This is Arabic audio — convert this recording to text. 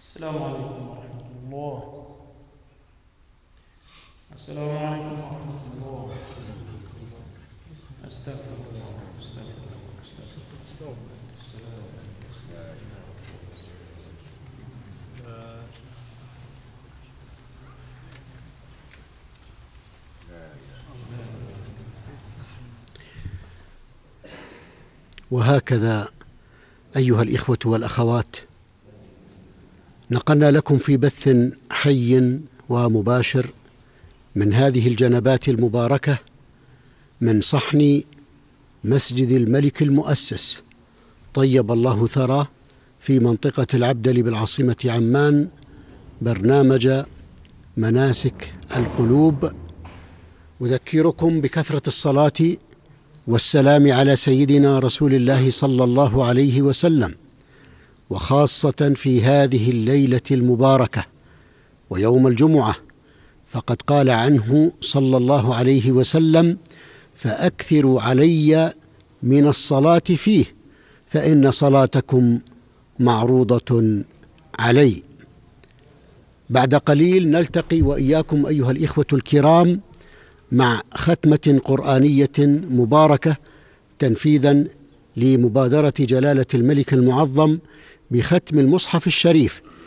السلام عليكم ورحمة الله. السلام عليكم ورحمة الله. أستغفر الله. وهكذا أيها الإخوة والأخوات، نقلنا لكم في بث حي ومباشر من هذه الجنبات المباركة من صحن مسجد الملك المؤسس طيب الله ثراه في منطقة العبدلي بالعاصمة عمان، برنامج مناسك القلوب. أذكركم بكثرة الصلاة والسلام على سيدنا رسول الله صلى الله عليه وسلم، وخاصة في هذه الليلة المباركة ويوم الجمعة، فقد قال عنه صلى الله عليه وسلم: فأكثروا علي من الصلاة فيه فإن صلاتكم معروضة علي. بعد قليل نلتقي وإياكم أيها الإخوة الكرام مع ختمة قرآنية مباركة تنفيذا لمبادرة جلالة الملك المعظم بختم المصحف الشريف